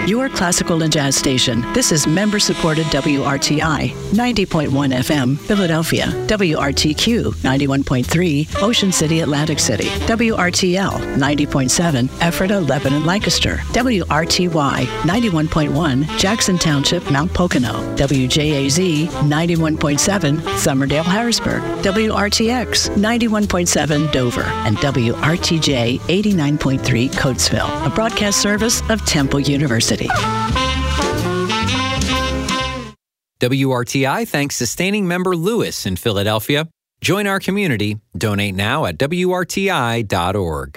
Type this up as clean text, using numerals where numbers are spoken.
your classical and jazz station. This is member-supported WRTI, 90.1 FM, Philadelphia, WRTQ, 91.3, Ocean City, Atlantic City, WRTL, 90.7, Ephrata, Lebanon, Lancaster, WRTY, 91.1, Jackson Township, Mount Pocono, WJAZ, 91.7, Summerdale, Harrisburg, WRTX, 91.7, Dover, and WRTJ, 89.3, Coatesville, a broadcast service of Temple University. WRTI thanks sustaining member Lewis in Philadelphia. Join our community. Donate now at WRTI.org.